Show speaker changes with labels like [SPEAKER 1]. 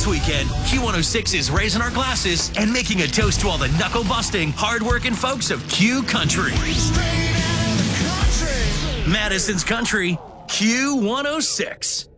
[SPEAKER 1] This weekend, Q106 is raising our glasses and making a toast to all the knuckle-busting, hard-working folks of Q Country. Madison's Country, Q106.